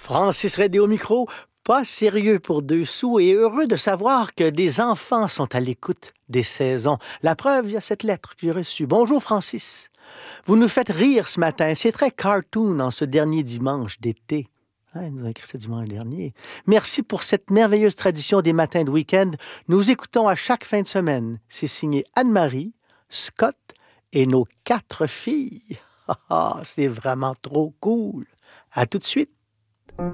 Francis Redé au micro, pas sérieux pour 2 sous et heureux de savoir que des enfants sont à l'écoute des saisons. La preuve, il y a cette lettre que j'ai reçue. Bonjour Francis. Vous nous faites rire ce matin. C'est très cartoon en ce dernier dimanche d'été. Il nous a écrit ce dimanche dernier. Merci pour cette merveilleuse tradition des matins de week-end. Nous écoutons à chaque fin de semaine. C'est signé Anne-Marie, Scott et nos 4 filles. C'est vraiment trop cool. À tout de suite.